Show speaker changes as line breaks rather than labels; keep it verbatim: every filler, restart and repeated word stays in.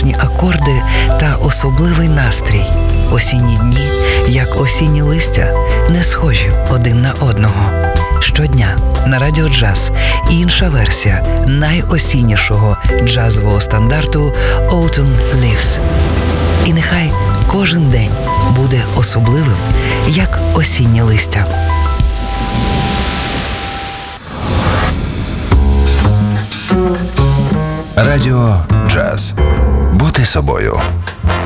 мелодичні акорди та особливий настрій. Осінні дні, як осінні листя, не схожі один на одного. Щодня на Радіо Джаз інша версія найосіннішого джазового стандарту «Autumn Leaves». І нехай кожен день буде особливим, як осіннє листя.
Радіо Джаз. Бути собою.